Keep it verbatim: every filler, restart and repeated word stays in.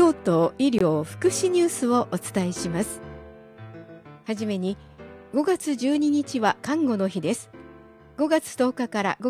京都医療福祉ニュースをお伝えします。はじめに、ごがつじゅうににちは看護の日です。ごがつとおかから